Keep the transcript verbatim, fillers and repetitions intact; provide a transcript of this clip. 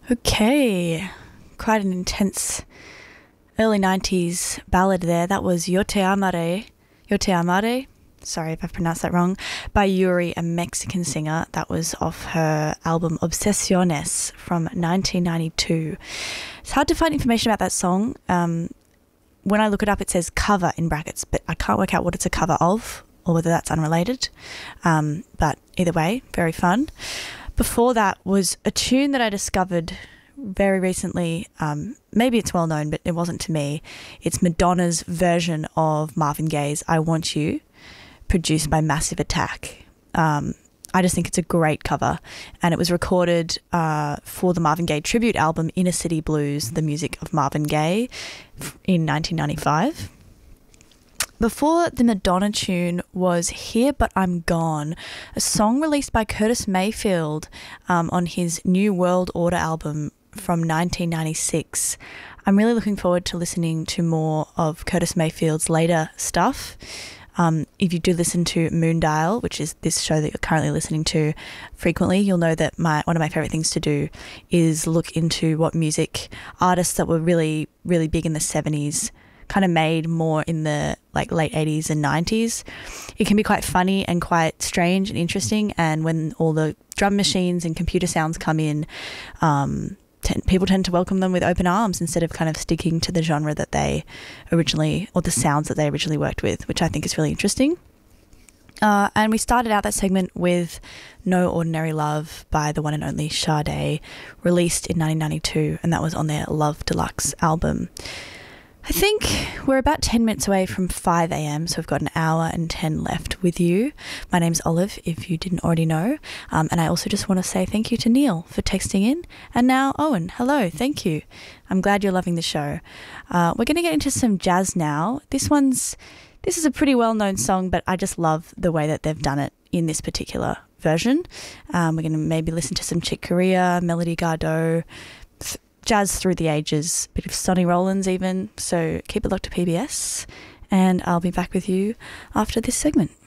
Okay, quite an intense early nineties ballad there. That was Yo Te Amare, Yo Te Amare, sorry if I've pronounced that wrong, by Yuri, a Mexican singer. That was off her album Obsesiones from nineteen ninety-two. It's hard to find information about that song. Um, when I look it up, it says cover in brackets, but I can't work out what it's a cover of or whether that's unrelated. Um, but either way, very fun. Before that was a tune that I discovered very recently. Um, maybe it's well known, but it wasn't to me. It's Madonna's version of Marvin Gaye's I Want You, produced by Massive Attack. Um, I just think it's a great cover, and it was recorded uh, for the Marvin Gaye tribute album Inner City Blues, the music of Marvin Gaye, in nineteen ninety-five. Before the Madonna tune was Here But I'm Gone, a song released by Curtis Mayfield um, on his New World Order album from nineteen ninety-six. I'm really looking forward to listening to more of Curtis Mayfield's later stuff. Um, if you do listen to Moondial, which is this show that you're currently listening to frequently, you'll know that my one of my favourite things to do is look into what music artists that were really, really big in the seventies kind of made more in the like late eighties and nineties. It can be quite funny and quite strange and interesting, and when all the drum machines and computer sounds come in, um, t- people tend to welcome them with open arms instead of kind of sticking to the genre that they originally, or the sounds that they originally worked with, which I think is really interesting. Uh, and we started out that segment with No Ordinary Love by the one and only Sade, released in nineteen ninety-two, and that was on their Love Deluxe album. I think we're about ten minutes away from five a.m, so we've got an hour and ten left with you. My name's Olive, if you didn't already know. Um, and I also just want to say thank you to Neil for texting in. And now Owen, hello, thank you. I'm glad you're loving the show. Uh, we're going to get into some jazz now. This one's, this is a pretty well-known song, but I just love the way that they've done it in this particular version. Um, we're going to maybe listen to some Chick Corea, Melody Gardot, th- jazz through the ages, bit of Sonny Rollins even. So keep it locked to P B S, and I'll be back with you after this segment.